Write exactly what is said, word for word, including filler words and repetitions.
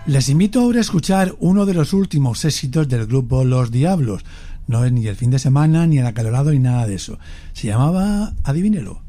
Les invito ahora a escuchar uno de los últimos éxitos del grupo Los Diablos. No es ni el fin de semana, ni el acalorado, ni nada de eso. Se llamaba, adivínelo,